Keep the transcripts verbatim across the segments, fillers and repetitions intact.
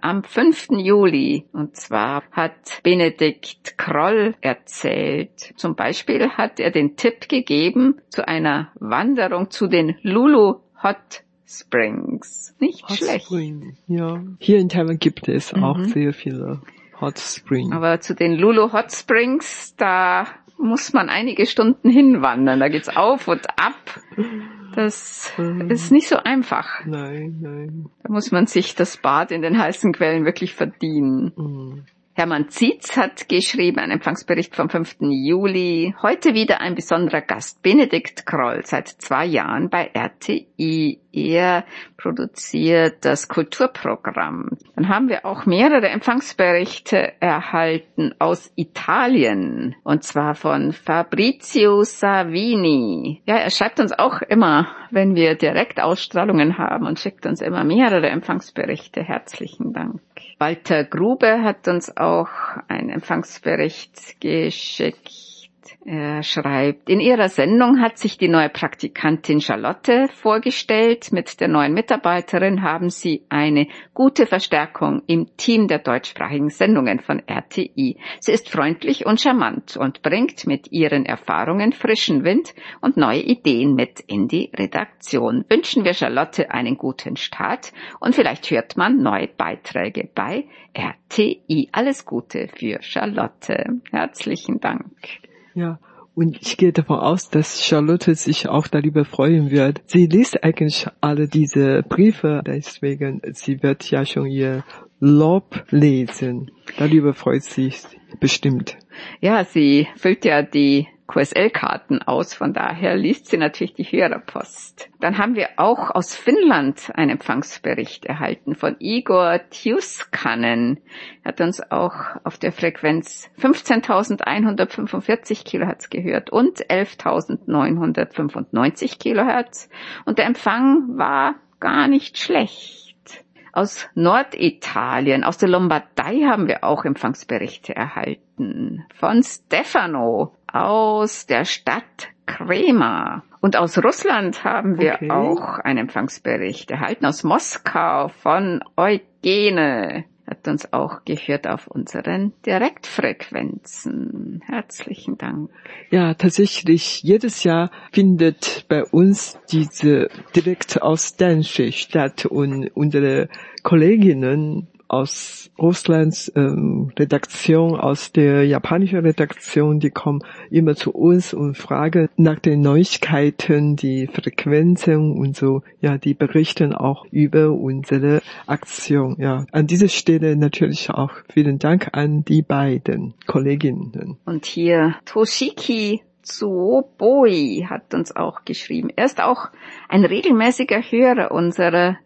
am fünften Juli. Und zwar hat Benedikt Kroll erzählt. Zum Beispiel hat er den Tipp gegeben zu einer Wanderung zu den Lulu Hot Springs. Nicht Hot schlecht. Spring, ja. Hier in Taiwan gibt es Mhm. auch sehr viele Hot Springs. Aber zu den Lulu Hot Springs, da muss man einige Stunden hinwandern. Da geht's auf und ab. Das ähm, ist nicht so einfach. Nein, nein. Da muss man sich das Bad in den heißen Quellen wirklich verdienen. Mhm. Hermann Zietz hat geschrieben, ein Empfangsbericht vom fünften Juli. Heute wieder ein besonderer Gast, Benedikt Kroll, seit zwei Jahren bei R T I. Er produziert das Kulturprogramm. Dann haben wir auch mehrere Empfangsberichte erhalten aus Italien, und zwar von Fabrizio Savini. Ja, er schreibt uns auch immer, wenn wir Direktausstrahlungen haben, und schickt uns immer mehrere Empfangsberichte. Herzlichen Dank. Walter Grube hat uns auch einen Empfangsbericht geschickt. Er schreibt, in ihrer Sendung hat sich die neue Praktikantin Charlotte vorgestellt. Mit der neuen Mitarbeiterin haben sie eine gute Verstärkung im Team der deutschsprachigen Sendungen von R T I. Sie ist freundlich und charmant und bringt mit ihren Erfahrungen frischen Wind und neue Ideen mit in die Redaktion. Wünschen wir Charlotte einen guten Start und vielleicht hört man neue Beiträge bei R T I. Alles Gute für Charlotte. Herzlichen Dank. Ja, und ich gehe davon aus, dass Charlotte sich auch darüber freuen wird. Sie liest eigentlich alle diese Briefe, deswegen, sie wird ja schon ihr Lob lesen. Darüber freut sie sich bestimmt. Ja, sie füllt ja die Q S L-Karten aus, von daher liest sie natürlich die Hörerpost. Dann haben wir auch aus Finnland einen Empfangsbericht erhalten von Igor Tjuskanen. Er hat uns auch auf der Frequenz fünfzehntausendeinhundertfünfundvierzig Kilohertz gehört und elftausendneunhundertfünfundneunzig Kilohertz. Und der Empfang war gar nicht schlecht. Aus Norditalien, aus der Lombardei haben wir auch Empfangsberichte erhalten. Von Stefano aus der Stadt Crema. Und aus Russland haben wir Okay. auch einen Empfangsbericht erhalten. Aus Moskau von Eugene. Hat uns auch gehört auf unseren Direktfrequenzen. Herzlichen Dank. Ja, tatsächlich, jedes Jahr findet bei uns diese direkt aus Dansche statt und unsere Kolleginnen aus Russlands ähm, Redaktion, aus der japanischen Redaktion, die kommen immer zu uns und fragen nach den Neuigkeiten, die Frequenzen und so. Ja, die berichten auch über unsere Aktion. Ja, an dieser Stelle natürlich auch vielen Dank an die beiden Kolleginnen. Und hier Toshiki Tsuoboi hat uns auch geschrieben. Er ist auch ein regelmäßiger Hörer unserer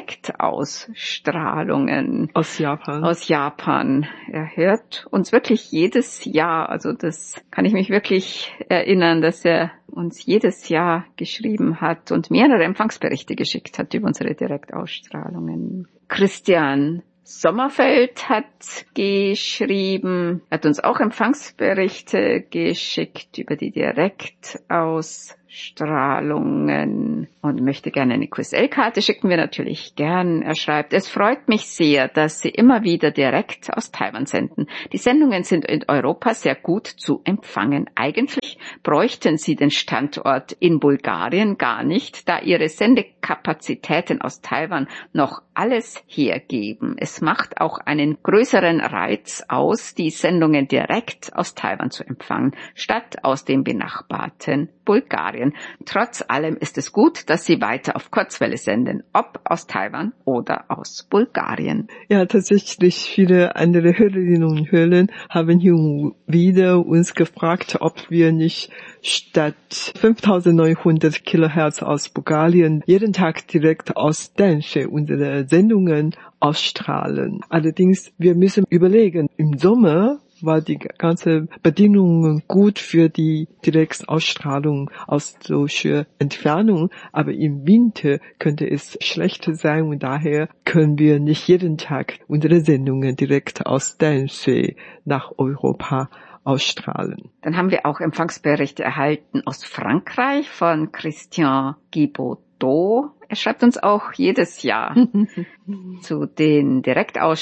Direktausstrahlungen Aus Japan. aus Japan. Er hört uns wirklich jedes Jahr. Also das kann ich mich wirklich erinnern, dass er uns jedes Jahr geschrieben hat und mehrere Empfangsberichte geschickt hat über unsere Direktausstrahlungen. Christian Sommerfeld hat geschrieben, hat uns auch Empfangsberichte geschickt über die Direktausstrahlungen und möchte gerne eine Q S L-Karte, schicken wir natürlich gern. Er schreibt, es freut mich sehr, dass Sie immer wieder direkt aus Taiwan senden. Die Sendungen sind in Europa sehr gut zu empfangen. Eigentlich bräuchten Sie den Standort in Bulgarien gar nicht, da Ihre Sendekapazitäten aus Taiwan noch alles hergeben. Es macht auch einen größeren Reiz aus, die Sendungen direkt aus Taiwan zu empfangen, statt aus dem benachbarten Bulgarien. Trotz allem ist es gut, dass Sie weiter auf Kurzwelle senden, ob aus Taiwan oder aus Bulgarien. Ja, tatsächlich viele andere Hörerinnen und Hörer haben hier wieder uns gefragt, ob wir nicht statt fünftausendneunhundert Kilohertz aus Bulgarien jeden Tag direkt aus Dansche unsere Sendungen ausstrahlen. Allerdings, wir müssen überlegen, im Sommer war die ganze Bedingungen gut für die Direktausstrahlung aus solcher Entfernung, aber im Winter könnte es schlechter sein und daher können wir nicht jeden Tag unsere Sendungen direkt aus Dansche nach Europa ausstrahlen. Dann haben wir auch Empfangsberichte erhalten aus Frankreich von Christian Guibaudot. Er schreibt uns auch jedes Jahr zu den Direktausstrahlungen